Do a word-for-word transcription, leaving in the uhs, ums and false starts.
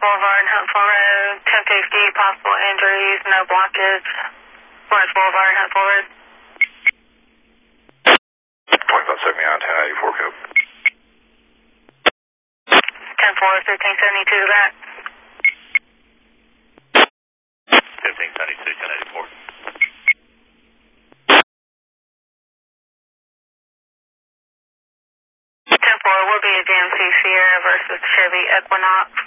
Boulevard, Huntsville Road, ten fifty, possible injuries, no blockage. Lawrence Boulevard, Huntsville Road. twenty-five seventy-nine, ten eighty-four code. ten four, fifteen seventy-two to that. fifteen seventy-two, ten eighty-four. ten four will be a G M C Sierra versus Chevy Equinox.